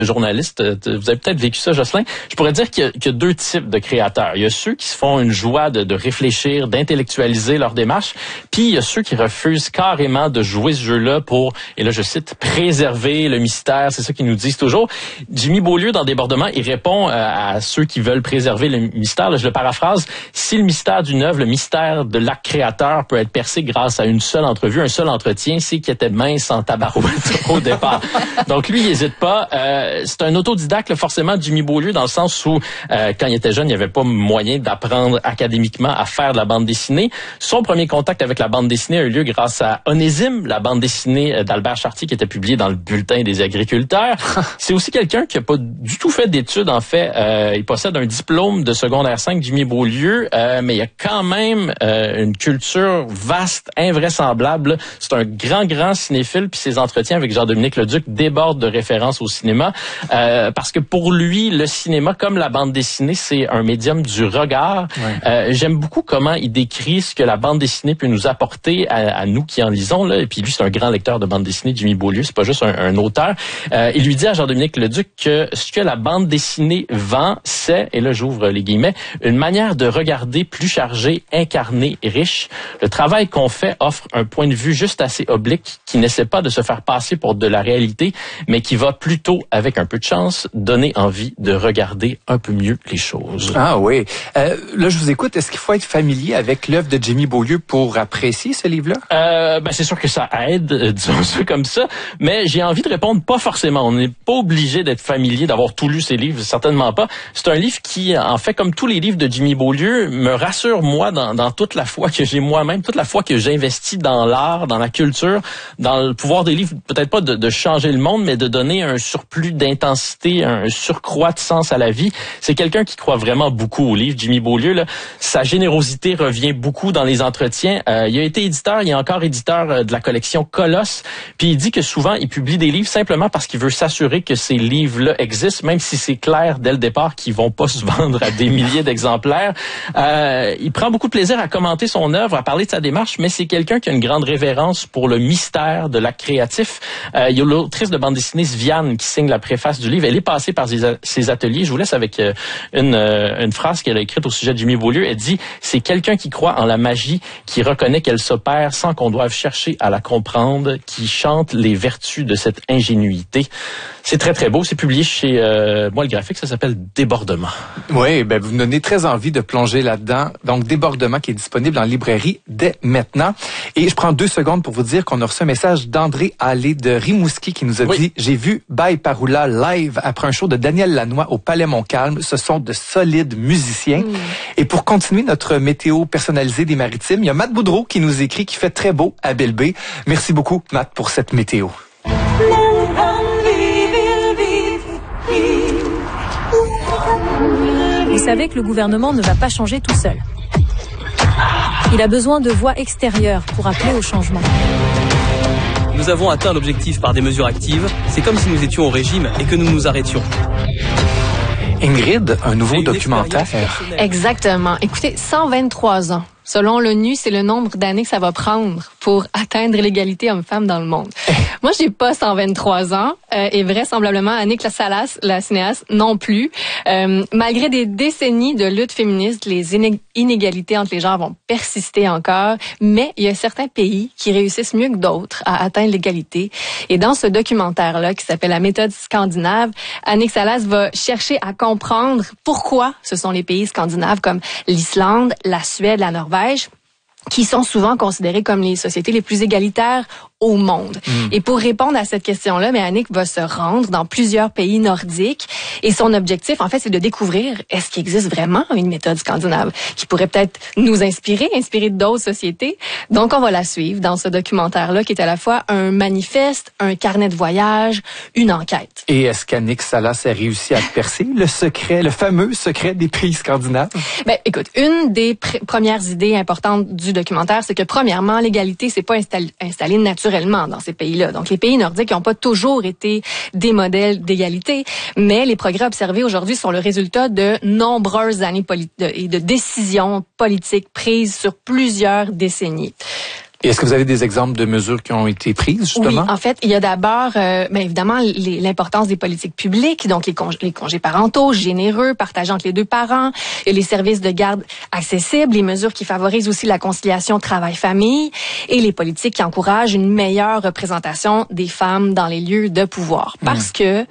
journaliste, vous avez peut-être vécu ça, Jocelyn. Je pourrais dire qu'il y a deux types de créateurs. Il y a ceux qui se font une joie de réfléchir, d'intellectualiser leur démarche, puis il y a ceux qui refusent carrément de jouer ce jeu-là pour, et là je cite, préserver le mystère. C'est ça qu'ils nous disent toujours. Jimmy Beaulieu, dans Débordement, il répond à ceux qui veulent préserver le mystère. Là, je le paraphrase. Si le mystère d'une œuvre, le mystère de l'acte créateur peut être percé grâce à une seule entrevue, un seul entretien, c'est qu'il était mince en tabarouette au départ. Donc lui, il n'hésite pas. C'est un autodidacte, là, forcément, Jimmy Beaulieu, dans le sens où, quand il était jeune, il n'y avait pas moyen d'apprendre académiquement à faire de la bande dessinée. Son premier contact avec la bande dessinée a eu lieu grâce à Onésime, la bande dessinée d'Albert Chartier, qui était publiée dans le Bulletin des agriculteurs. C'est aussi quelqu'un qui n'a pas du tout fait d'études, en fait. Il possède un diplôme de secondaire 5, Jimmy Beaulieu, mais il a quand même une culture vaste, invraisemblable. C'est un grand cinéphile, puis ses entretiens avec Jean-Dominique Leduc débordent de références au cinéma, parce que pour lui, le cinéma, comme la bande dessinée, c'est un médium du regard. Ouais. J'aime beaucoup comment il décrit ce que la bande dessinée peut nous apporter à nous qui en lisons, là. Et puis lui, c'est un grand lecteur de bande dessinée, Jimmy Beaulieu, c'est pas juste un auteur. Il lui dit à Jean-Dominique Leduc que ce que la bande dessinée vend, c'est, et là j'ouvre les guillemets, une manière de regarder plus chargée, incarnée et riche. Le travail qu'on fait offre un point de vue juste assez oblique, qui n'essaie pas de se faire passer pour de la réalité, mais qui va plutôt, avec un peu de chance, donner envie de regarder un peu mieux les choses. Ah oui. Là, je vous écoute. Est-ce qu'il faut être familier avec l'œuvre de Jimmy Beaulieu pour apprécier ce livre-là? C'est sûr que ça aide, disons ça comme ça, mais j'ai envie de répondre pas forcément. On n'est pas obligé d'être familier, d'avoir tout lu ses livres, certainement pas. C'est un livre qui, en fait, comme tous les livres de Jimmy Beaulieu, me rassure, moi, dans toute la foi que j'ai moi-même, toute la foi que j'investis dans l'art, dans la culture, dans le pouvoir des livres, peut-être pas de changer le monde, mais de donner un surplus d'intensité, un surcroît de sens à la vie. C'est quelqu'un qui croit vraiment beaucoup aux livres, Jimmy Beaulieu, là. Sa générosité revient beaucoup dans les entretiens. Il a été éditeur, il est encore éditeur de la collection Colosse, puis il dit que souvent, il publie des livres simplement parce qu'il veut s'assurer que ces livres-là existent, même si c'est clair dès le départ qu'ils vont pas se vendre à des milliers d'exemplaires. Il prend beaucoup de plaisir à commenter son œuvre, à parler de sa démarche, mais c'est quelqu'un qui a une grande révérence pour le mystère de l'acte créatif. Il y a l'autrice de bande dessinée, Sviane, qui signe la préface du livre. Elle est passée par ses ateliers. Je vous laisse avec une phrase qu'elle a écrite au sujet de Jimmy Beaulieu. Elle dit « C'est quelqu'un qui croit en la magie, qui reconnaît qu'elle s'opère sans qu'on doive chercher à la comprendre, qui chante les vertus de cette ingénuité. » C'est très, très beau. C'est publié chez Moi le Graphique. Ça s'appelle Débordement. Oui, vous me donnez très envie de plonger là-dedans. Donc, Débordement qui est disponible en librairie dès maintenant. Et je prends 2 secondes pour vous dire qu'on a reçu un message d'André Allé de Rimouski qui nous a dit « J'ai vu Bye Paroula live après un show de Daniel Lanois au Palais Montcalm. Ce sont de solides musiciens. » Et pour continuer notre météo personnalisée des Maritimes, il y a Matt Boudreau qui nous écrit qu'il fait très beau à Belle-Baie. Merci beaucoup, Matt, pour cette météo. Vous savez que le gouvernement ne va pas changer tout seul. Il a besoin de voix extérieures pour appeler au changement. Nous avons atteint l'objectif par des mesures actives. C'est comme si nous étions au régime et que nous nous arrêtions. Ingrid, un nouveau documentaire. Exactement. Écoutez, 123 ans. Selon l'ONU, c'est le nombre d'années que ça va prendre pour atteindre l'égalité homme-femme dans le monde. Moi, j'ai pas 123 ans et vraisemblablement Annick Salas, la cinéaste, non plus. Malgré des décennies de lutte féministe, les inégalités entre les genres vont persister encore, mais il y a certains pays qui réussissent mieux que d'autres à atteindre l'égalité. Et dans ce documentaire-là, qui s'appelle La méthode scandinave, Annick Salas va chercher à comprendre pourquoi ce sont les pays scandinaves comme l'Islande, la Suède, la Norvège, qui sont souvent considérées comme les sociétés les plus égalitaires au monde. Et pour répondre à cette question-là, Annick va se rendre dans plusieurs pays nordiques et son objectif, en fait, c'est de découvrir est-ce qu'il existe vraiment une méthode scandinave qui pourrait peut-être nous inspirer d'autres sociétés. Donc, on va la suivre dans ce documentaire-là qui est à la fois un manifeste, un carnet de voyage, une enquête. Et est-ce qu'Annick Salas a réussi à percer le secret, le fameux secret des pays scandinaves? Écoute, une des premières idées importantes du documentaire, c'est que premièrement, l'égalité, c'est pas installé naturellement dans ces pays-là. Donc, les pays nordiques n'ont pas toujours été des modèles d'égalité, mais les progrès observés aujourd'hui sont le résultat de nombreuses années et de décisions politiques prises sur plusieurs décennies. Et est-ce que vous avez des exemples de mesures qui ont été prises, justement? Oui, en fait, il y a d'abord, évidemment, l'importance des politiques publiques, donc les congés parentaux généreux, partagés entre les deux parents, et les services de garde accessibles, les mesures qui favorisent aussi la conciliation travail-famille, et les politiques qui encouragent une meilleure représentation des femmes dans les lieux de pouvoir. Parce que,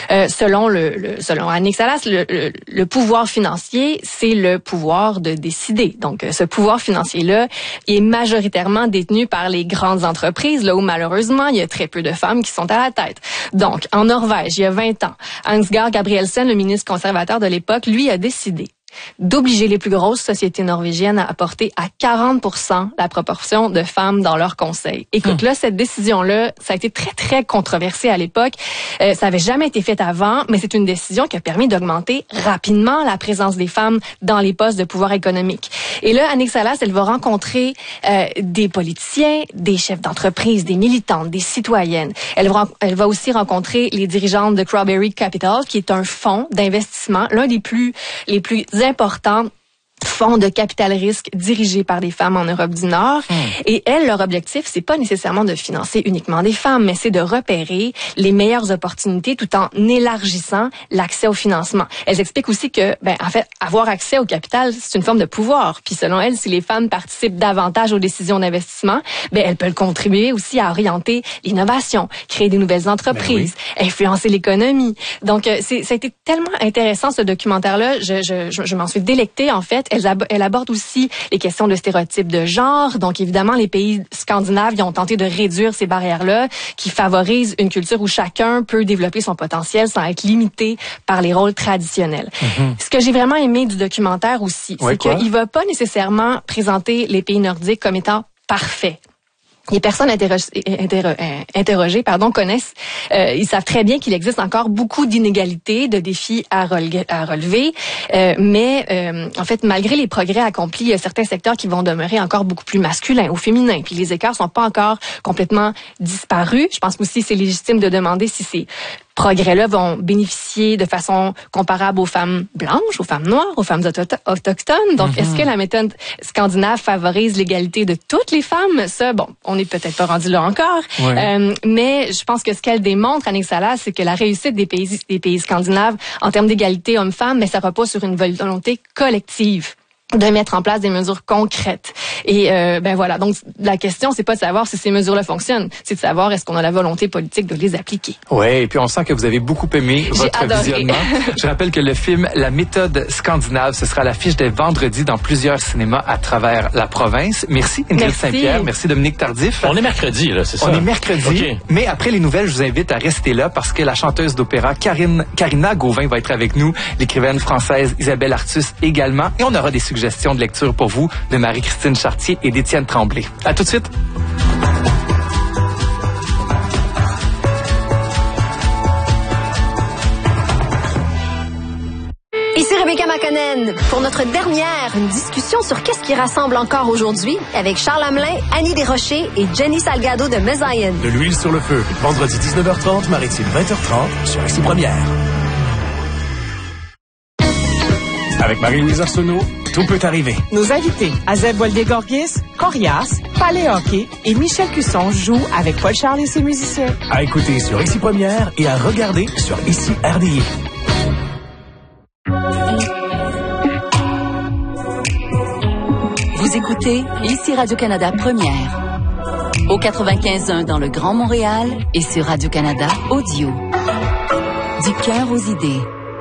selon Annick Salas, le pouvoir financier, c'est le pouvoir de décider. Donc, ce pouvoir financier-là est majoritairement détenu par les grandes entreprises, là où malheureusement, il y a très peu de femmes qui sont à la tête. Donc, en Norvège, il y a 20 ans, Ansgar Gabrielsen, le ministre conservateur de l'époque, lui a décidé d'obliger les plus grosses sociétés norvégiennes à apporter à 40% la proportion de femmes dans leur conseil. Écoute, là, cette décision-là, ça a été très, très controversé à l'époque. Ça avait jamais été fait avant, mais c'est une décision qui a permis d'augmenter rapidement la présence des femmes dans les postes de pouvoir économique. Et là, Annick Salas, elle va rencontrer des politiciens, des chefs d'entreprise, des militantes, des citoyennes. Elle va aussi rencontrer les dirigeantes de Crowberry Capital, qui est un fonds d'investissement, l'un des plus importants fonds de capital risque dirigés par des femmes en Europe du Nord. Et elles, leur objectif, c'est pas nécessairement de financer uniquement des femmes, mais c'est de repérer les meilleures opportunités tout en élargissant l'accès au financement. Elles expliquent aussi que, en fait, avoir accès au capital, c'est une forme de pouvoir. Puis selon elles, si les femmes participent davantage aux décisions d'investissement, elles peuvent contribuer aussi à orienter l'innovation, créer des nouvelles entreprises, influencer l'économie. Donc, ça a été tellement intéressant, ce documentaire-là. Je m'en suis délectée, en fait. Elle aborde aussi les questions de stéréotypes de genre. Donc, évidemment, les pays scandinaves, ils ont tenté de réduire ces barrières-là qui favorisent une culture où chacun peut développer son potentiel sans être limité par les rôles traditionnels. Ce que j'ai vraiment aimé du documentaire aussi, c'est qu'il va pas nécessairement présenter les pays nordiques comme étant parfaits. Les personnes interrogées connaissent, ils savent très bien qu'il existe encore beaucoup d'inégalités, de défis à relever, mais en fait, malgré les progrès accomplis, il y a certains secteurs qui vont demeurer encore beaucoup plus masculins ou féminins, puis les écarts sont pas encore complètement disparus. Je pense aussi que c'est légitime de demander si ces progrès-là vont bénéficier de façon comparable aux femmes blanches, aux femmes noires, aux femmes autochtones. Donc, est-ce que la méthode scandinave favorise l'égalité de toutes les femmes? Ça, on n'est peut-être pas rendu là encore. Mais je pense que ce qu'elle démontre, Annick Salas, c'est que la réussite des pays scandinaves en termes d'égalité homme-femme, mais ça repose sur une volonté collective de mettre en place des mesures concrètes. Et voilà, donc la question, c'est pas de savoir si ces mesures-là fonctionnent, c'est de savoir est-ce qu'on a la volonté politique de les appliquer. Oui, et puis on sent que vous avez beaucoup aimé votre visionnement. Je rappelle que le film La méthode scandinave, ce sera à l'affiche dès vendredi dans plusieurs cinémas à travers la province. Merci Ingrid Saint-Pierre, merci Dominique Tardif. On est mercredi, là, c'est ça? On est mercredi, mais après les nouvelles, je vous invite à rester là parce que la chanteuse d'opéra Karina Gauvin va être avec nous, l'écrivaine française Isabelle Artus également, et on aura des suggestions de lecture pour vous de Marie-Christine Chartier et d'Étienne Tremblay. À tout de suite. Ici Rebecca Makonnen pour notre dernière discussion sur qu'est-ce qui rassemble encore aujourd'hui avec Charles Hamelin, Annie Desrochers et Jenny Salgado de Mesaïen. De l'huile sur le feu, vendredi 19h30, Maritime 20h30 sur Ici Première. Avec Marie-Louise Arsenault, tout peut arriver. Nos invités, Azeb Waldegorgis, Corias, Palais Hockey et Michel Cusson jouent avec Paul Charles et ses musiciens. À écouter sur Ici Première et à regarder sur Ici RDI. Vous écoutez Ici Radio-Canada Première. Au 95.1 dans le Grand Montréal et sur Radio-Canada Audio. Du cœur aux idées.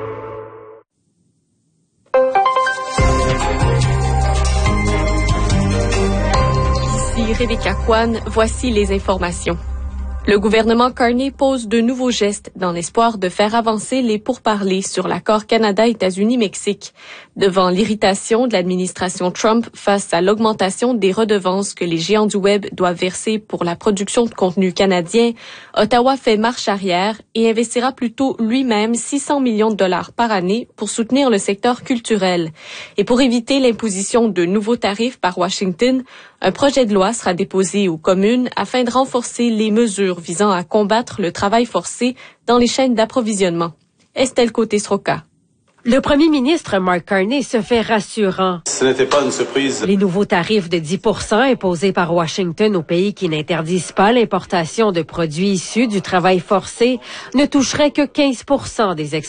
Rebecca Kwan, voici les informations. Le gouvernement Carney pose de nouveaux gestes dans l'espoir de faire avancer les pourparlers sur l'accord Canada-États-Unis-Mexique. Devant l'irritation de l'administration Trump face à l'augmentation des redevances que les géants du web doivent verser pour la production de contenu canadien, Ottawa fait marche arrière et investira plutôt lui-même 600 millions de dollars par année pour soutenir le secteur culturel. Et pour éviter l'imposition de nouveaux tarifs par Washington, un projet de loi sera déposé aux communes afin de renforcer les mesures visant à combattre le travail forcé dans les chaînes d'approvisionnement. Estelle Côté-Sroka. Le premier ministre Mark Carney se fait rassurant. Ce n'était pas une surprise. Les nouveaux tarifs de 10% imposés par Washington aux pays qui n'interdisent pas l'importation de produits issus du travail forcé ne toucheraient que 15% des